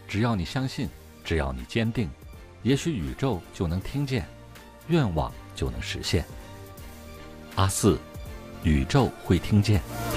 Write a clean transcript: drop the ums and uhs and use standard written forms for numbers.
只要你相信，只要你坚定，也许宇宙就能听见，愿望就能实现。阿四，宇宙会听见。